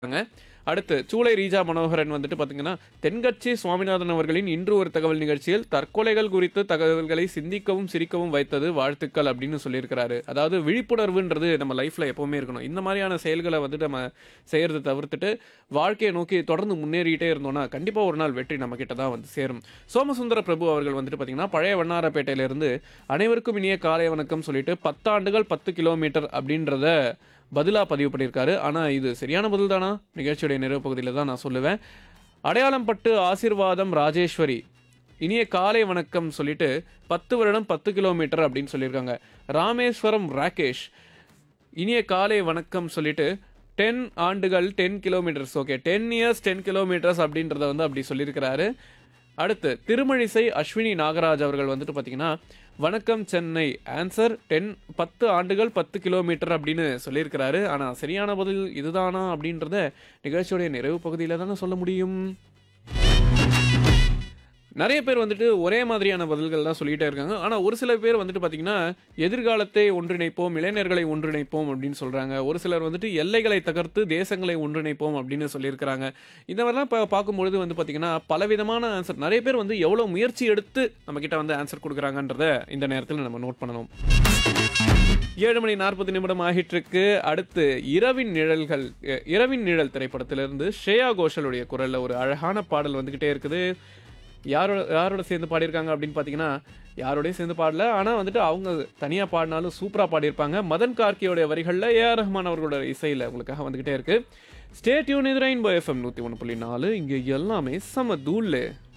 அடுத்து சூளை ரீஜா மனோகரன் வந்துட்டு பார்த்தீங்கன்னா, தென்கட்சி சுவாமிநாதன் அவர்களின் இன்று ஒரு தகவல் நிகழ்ச்சியில் தற்கொலைகள் குறித்து தகவல்களை சிந்திக்கவும் சிரிக்கவும் வைத்தது வாழ்த்துக்கள் அப்படின்னு சொல்லியிருக்கிறாரு. அதாவது விழிப்புணர்வுன்றது நம்ம லைஃப்ல எப்பவுமே இருக்கணும். இந்த மாதிரியான செயல்களை வந்துட்டு நம்ம செய்யறதை தவிர்த்துட்டு வாழ்க்கையை நோக்கி தொடர்ந்து முன்னேறிக்கிட்டே இருந்தோம்னா கண்டிப்பாக ஒரு நாள் வெற்றி நம்ம கிட்ட தான் வந்து சேரும். சோமசுந்தர பிரபு அவர்கள் வந்துட்டு பார்த்தீங்கன்னா, பழைய வண்ணாரப்பேட்டையிலிருந்து அனைவருக்கும் இனிய காலை வணக்கம் சொல்லிட்டு 10 ஆண்டுகள் 10 கிலோமீட்டர் அப்படின்றத பதிலாக பதிவு பண்ணியிருக்காரு. ஆனால் இது சரியான பதில் தானா? நிகழ்ச்சியுடைய நிறைவு பகுதியில் தான் நான் சொல்லுவேன். அடையாளம் பட்டு ஆசீர்வாதம் ராஜேஸ்வரி இனிய காலை வணக்கம் சொல்லிட்டு 10 வருடம் 10 கிலோமீட்டர் அப்படின்னு சொல்லியிருக்காங்க. ராமேஸ்வரம் ராகேஷ் இனிய காலை வணக்கம் சொல்லிட்டு 10 ஆண்டுகள் 10 கிலோமீட்டர்ஸ். ஓகே, 10 இயர்ஸ் 10 கிலோமீட்டர்ஸ் அப்படின்றத வந்து அப்படி சொல்லியிருக்கிறாரு. அடுத்து திருமழிசை அஸ்வினி நாகராஜ் அவர்கள் வந்துட்டு பார்த்தீங்கன்னா, வணக்கம் சென்னை ஆன்சர் 10 ஆண்டுகள் 10 கிலோமீட்டர் அப்படின்னு சொல்லியிருக்கிறாரு. ஆனால் சரியான பதில் இதுதானா அப்படின்றத நிகழ்ச்சியோடைய நிறைவு பகுதியில் தானே சொல்ல முடியும். நிறைய பேர் வந்துட்டு ஒரே மாதிரியான பதில்கள் தான் சொல்லிகிட்டே இருக்காங்க. ஆனால் ஒரு சில பேர் வந்துட்டு பார்த்தீங்கன்னா, எதிர்காலத்தை ஒன்றிணைப்போம், இளைஞர்களை ஒன்றிணைப்போம் அப்படின்னு சொல்கிறாங்க. ஒரு சிலர் வந்துட்டு எல்லைகளை தகர்த்து தேசங்களை ஒன்றிணைப்போம் அப்படின்னு சொல்லியிருக்கிறாங்க. இந்த மாதிரிலாம் இப்போ பார்க்கும்பொழுது வந்து பார்த்தீங்கன்னா, பலவிதமான ஆன்சர் நிறைய பேர் வந்து எவ்வளோ முயற்சி எடுத்து நம்மக்கிட்ட வந்து ஆன்சர் கொடுக்குறாங்கன்றத இந்த நேரத்தில் நம்ம நோட் பண்ணணும். 7:40 ஆகிட்டிருக்கு. அடுத்து இரவின் நிழல்கள், இரவின் நிழல் திரைப்படத்திலிருந்து ஸ்ரேயா கோஷலுடைய குரலில் ஒரு அழகான பாடல் வந்துக்கிட்டே இருக்குது. யாரோட சேர்ந்து பாடியிருக்காங்க அப்படின்னு பார்த்தீங்கன்னா, யாரோடய சேர்ந்து பாடல. ஆனால் வந்துட்டு அவங்க தனியாக பாடினாலும் சூப்பராக பாடியிருப்பாங்க. மதன் கார்கியோடைய வரிகளில் ஏஆர் ரஹ்மான் அவர்களோட இசையில் உங்களுக்காக வந்துக்கிட்டே இருக்குது. Stay tune. இது ரெயின்போ எஃப்எம் 101.4. இங்கே எல்லாமே செம தூள்.